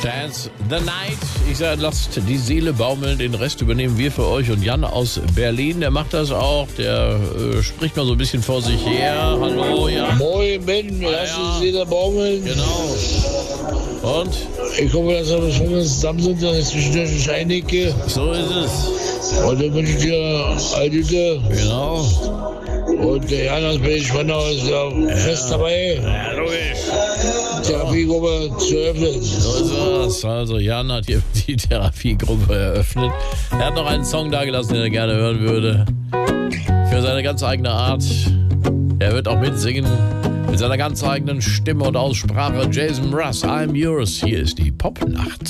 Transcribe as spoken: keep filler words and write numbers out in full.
Dance the Night. Ich sage, lasst die Seele baumeln, den Rest übernehmen wir für euch. Und Jan aus Berlin, der macht das auch. Der äh, spricht mal so ein bisschen vor sich her. Hallo, Jan. Moin, Ben, lass ja. die Seele baumeln. Genau. Und? Ich hoffe, dass wir schon ganz zusammen sind, dass ich zwischendurch nicht einnecke. So ist es. Und dann wünsche ich dir all Gute. Genau. Und der Jan aus Berlin-Spandau ist ja, ja fest dabei. Ja, logisch. Therapiegruppe zu öffnen. So ist es. Also Jan hat hier die Therapiegruppe eröffnet. Er hat noch einen Song dagelassen, den er gerne hören würde. Für seine ganz eigene Art. Er wird auch mitsingen. Mit seiner ganz eigenen Stimme und Aussprache. Jason Mraz, I'm Yours. Hier ist die Popnacht.